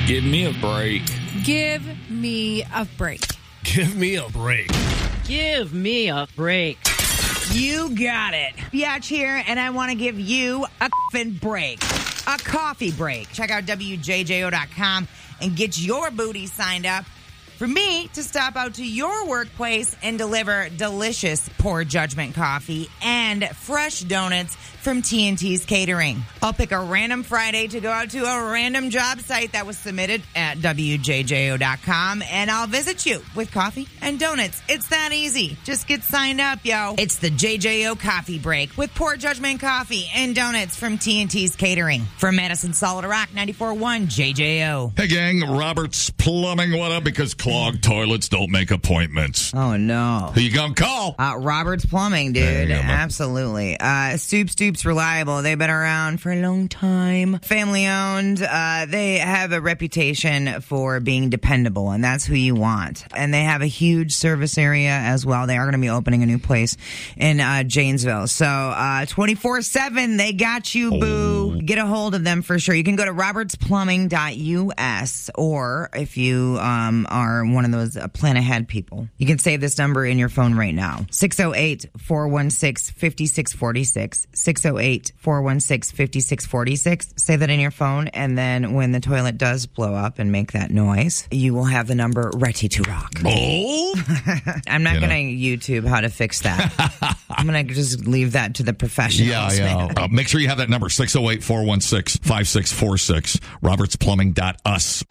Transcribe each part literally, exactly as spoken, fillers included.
Give me a break. Give me a break. Give me a break. Give me a break. You got it. Biatch here, and I want to give you a f***ing break. A coffee break. Check out W J J O dot com and get your booty signed up for me to stop out to your workplace and deliver delicious Poor Judgment coffee and fresh donuts from T and T's Catering. I'll pick a random Friday to go out to a random job site that was submitted at W J J O dot com, and I'll visit you with coffee and donuts. It's that easy. Just get signed up, yo. It's the J J O Coffee Break with Poor Judgment coffee and donuts from T and T's Catering. From Madison Solid Rock, ninety-four point one J J O. Hey, gang, Robert's Plumbing. What up? Because clogged toilets don't make appointments. Oh, no. Who you gonna call? Uh, Robert's Plumbing, dude. Absolutely. Uh, Stoop Stoop's reliable. They've been around for a long time. Family owned. Uh, they have a reputation for being dependable, and that's who you want. And they have a huge service area as well. They are going to be opening a new place in uh, Janesville. So uh, twenty-four seven, they got you, boo. Oh. Get a hold of them for sure. You can go to roberts plumbing dot U S, or if you um, are one of those uh, plan ahead people, you can save this number in your phone right now. six oh eight, four one six, five six four six. six oh eight, four one six, five six four six. Save that in your phone, and then when the toilet does blow up and make that noise, you will have the number ready to rock. Oh! I'm not You know. going to YouTube how to fix that. I'm going to just leave that to the professionals. Yeah, yeah. Uh, make sure you have that number, six oh eight, four one six, five six four six, roberts plumbing dot U S.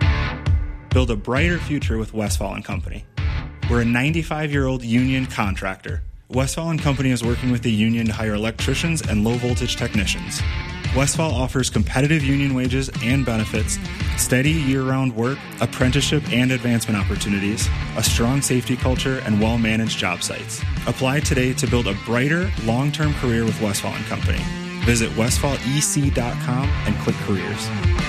Build a brighter future with Westfall and Company. We're a ninety-five-year-old union contractor. Westfall and Company is working with the union to hire electricians and low-voltage technicians. Westfall offers competitive union wages and benefits, steady year-round work, apprenticeship and advancement opportunities, a strong safety culture, and well-managed job sites. Apply today to build a brighter, long-term career with Westfall and Company. Visit westfall e c dot com and click careers.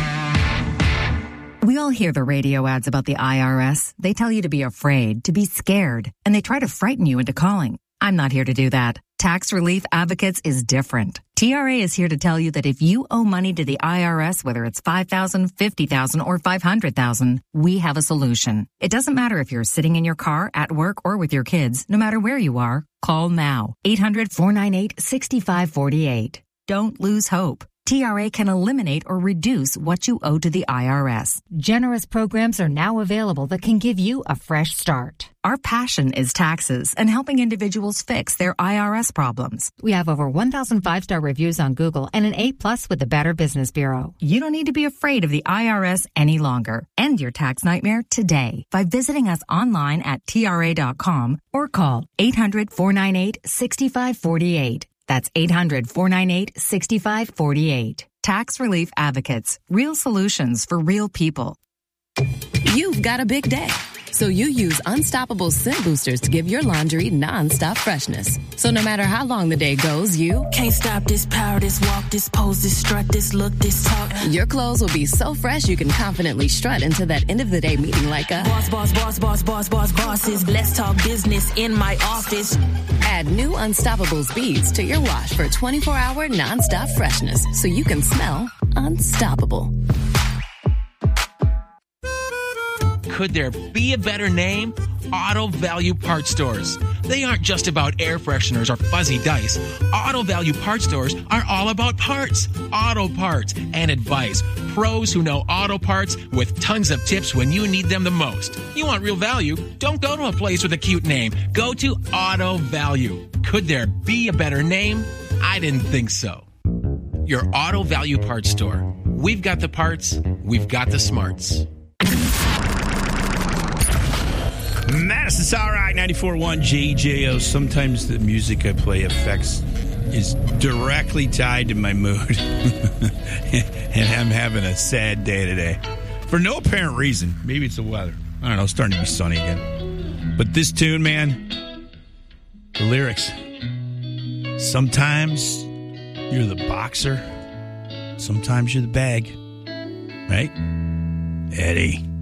We all hear the radio ads about the I R S. They tell you to be afraid, to be scared, and they try to frighten you into calling. I'm not here to do that. Tax Relief Advocates is different. T R A is here to tell you that if you owe money to the I R S, whether it's five thousand dollars, fifty thousand dollars, or five hundred thousand dollars, we have a solution. It doesn't matter if you're sitting in your car, at work, or with your kids. No matter where you are, call now. eight hundred, four nine eight, six five four eight. Don't lose hope. T R A can eliminate or reduce what you owe to the I R S. Generous programs are now available that can give you a fresh start. Our passion is taxes and helping individuals fix their I R S problems. We have over one thousand five-star reviews on Google and an A plus with the Better Business Bureau. You don't need to be afraid of the I R S any longer. End your tax nightmare today by visiting us online at T R A dot com or call eight hundred, four nine eight, six five four eight. That's eight hundred, four nine eight, six five four eight. Tax Relief Advocates. Real solutions for real people. You've got a big day, so you use Unstoppable Scent Boosters to give your laundry nonstop freshness. So no matter how long the day goes, you can't stop this power, this walk, this pose, this strut, this look, this talk. Your clothes will be so fresh you can confidently strut into that end of the day meeting like a boss, boss, boss, boss, boss, boss, bosses. Let's talk business in my office. Add new Unstoppables beads to your wash for twenty-four hour nonstop freshness so you can smell unstoppable. Could there be a better name? Auto Value Parts Stores. They aren't just about air fresheners or fuzzy dice. Auto Value Parts Stores are all about parts, auto parts, and advice. Pros who know auto parts with tons of tips when you need them the most. You want real value? Don't go to a place with a cute name. Go to Auto Value. Could there be a better name? I didn't think so. Your Auto Value Parts Store. We've got the parts. We've got the smarts. Madison's all right, ninety-four point one J J O. Sometimes the music I play affects is directly tied to my mood. And I'm having a sad day today. For no apparent reason. Maybe it's the weather. I don't know, it's starting to be sunny again. But this tune, man, the lyrics. Sometimes you're the boxer. Sometimes you're the bag. Right? Eddie.